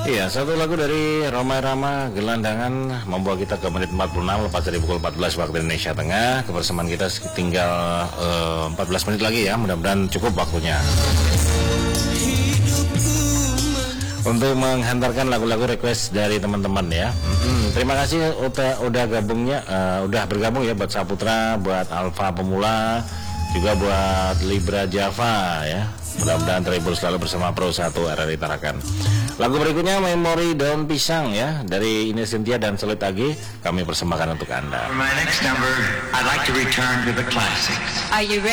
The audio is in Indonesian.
Iya, satu lagu dari Rhoma Irama, Gelandangan, membawa kita ke menit 46 lepas dari pukul 14 waktu Indonesia Tengah. Kebersamaan kita tinggal 14 menit lagi ya, mudah-mudahan cukup waktunya untuk menghantarkan lagu-lagu request dari teman-teman ya. Terima kasih udah gabungnya, udah bergabung ya buat Saputra, buat Alfa Pemula, juga buat Libra Java ya. Mudah-mudahan terhibur selalu bersama Pro 1 RRI Tarakan. Lagu berikutnya Memori Daun Pisang ya, dari Ines Cynthia dan Sulit Agi, kami persembahkan untuk Anda. For my next number, I'd like to return to the classics. Are you ready?